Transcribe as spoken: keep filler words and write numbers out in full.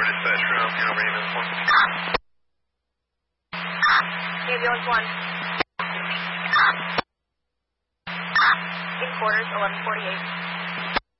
dispatch from, you know, Ravens one. Ambulance one. In quarters, eleven forty-eight.